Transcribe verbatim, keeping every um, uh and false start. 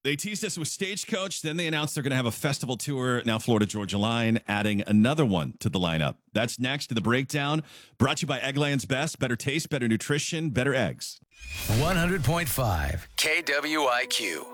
They teased us with Stagecoach. Then they announced they're going to have a festival tour. Now Florida Georgia Line adding another one to the lineup. That's next to the breakdown. Brought to you by Eggland's Best. Better taste, better nutrition, better eggs. one hundred point five K W I Q.